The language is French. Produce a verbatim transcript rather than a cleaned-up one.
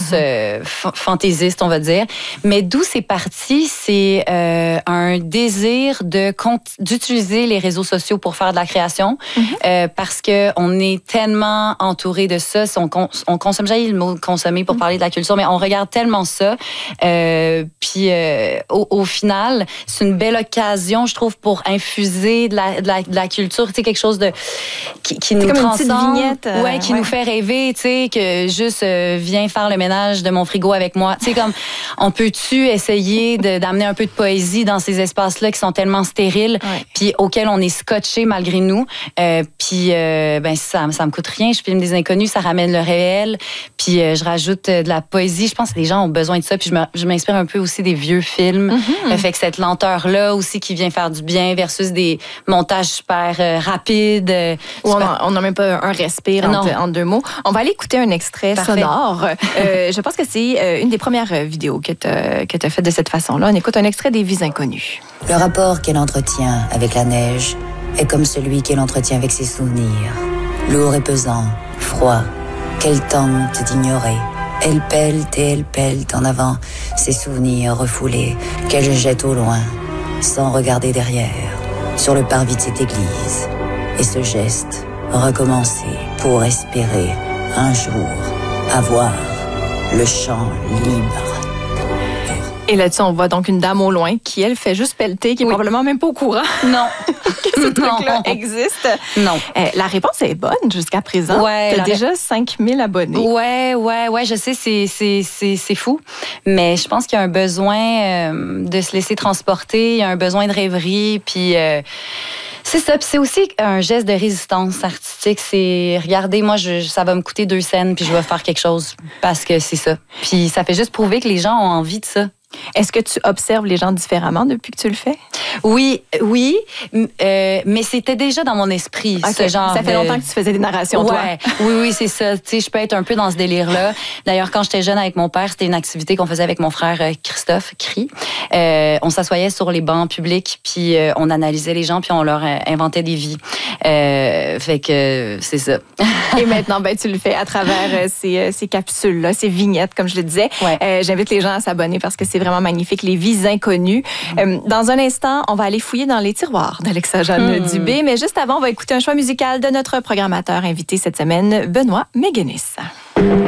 euh, f- fantaisiste, on va dire. Mais d'où c'est parti, c'est euh, un désir de con- d'utiliser les réseaux sociaux pour faire de la création, mm-hmm. euh, parce que on est tellement entouré de ça. On, con- on consomme, j'ai le mot consommer pour mm-hmm. parler de la culture, mais on regarde tellement ça. Euh, puis euh, au, au final, c'est une belle occasion, je trouve, pour infuser de la, de la, de la culture, tu sais, quelque chose de qui, qui nous comme transcende, une petite vignette, euh, ouais, qui ouais. nous fait rêver, tu sais, que juste euh, viens faire le ménage de mon frigo avec moi. Tu sais, comme on peut-tu essayer de, d'amener un peu de poésie dans ces espaces-là qui sont tellement stériles, ouais. puis auxquels on est scotché malgré nous. Euh, puis euh, ben ça, ça me coûte rien. Je filme des inconnus, ça ramène le réel. Puis euh, je rajoute euh, de la poésie. Je pense que les gens ont besoin de ça. Puis je, me, je m'inspire un peu aussi des vieux films. Mm-hmm. Euh, fait que cette lenteur-là aussi qui vient faire du bien versus des montages super euh, rapides. Euh, Où super... on n'a même pas un respire entre, en deux mots. On va aller écouter un extrait Parfait. sonore. Euh, je pense que c'est euh, une des premières vidéos que tu as faites de cette façon-là. On écoute un extrait des Vies inconnues. Le rapport qu'elle entretient avec la neige est comme celui qu'elle entretient avec ses souvenirs. Lourd et pesant, froid, qu'elle tente d'ignorer. Elle pèle et elle pèle en avant ses souvenirs refoulés qu'elle jette au loin, sans regarder derrière, sur le parvis de cette église. Et ce geste, recommencer pour espérer un jour avoir le champ libre. Et là-dessus, on voit donc une dame au loin qui, elle, fait juste pelleter, qui est oui. probablement même pas au courant. Non. que ce truc-là existe. Non. Euh, la réponse est bonne jusqu'à présent. Ouais. T'as déjà cinq mille abonnés. Ouais, ouais, ouais, je sais, c'est, c'est, c'est, c'est fou. Mais je pense qu'il y a un besoin euh, de se laisser transporter, il y a un besoin de rêverie, puis... Euh, c'est ça. Puis c'est aussi un geste de résistance artistique. C'est, regardez, moi, je, ça va me coûter deux scènes, puis je vais faire quelque chose parce que c'est ça. Puis ça fait juste prouver que les gens ont envie de ça. Est-ce que tu observes les gens différemment depuis que tu le fais? Oui, oui, euh, mais c'était déjà dans mon esprit, okay. ce genre Ça fait de... longtemps que tu faisais des narrations, ouais. toi. Oui, oui, c'est ça. Tu sais, je peux être un peu dans ce délire-là. D'ailleurs, quand j'étais jeune avec mon père, c'était une activité qu'on faisait avec mon frère Christophe Cri. Euh, on s'assoyait sur les bancs publics, puis euh, on analysait les gens, puis on leur inventait des vies. Euh, fait que c'est ça. Et maintenant, ben, tu le fais à travers ces, ces capsules-là, ces vignettes, comme je le disais. Ouais. Euh, j'invite les gens à s'abonner parce que c'est vraiment magnifique, les Vies inconnues. Euh, dans un instant, on va aller fouiller dans les tiroirs d'Alexa-Jeanne mmh. Dubé, mais juste avant, on va écouter un choix musical de notre programmateur invité cette semaine, Benoît Méguenis.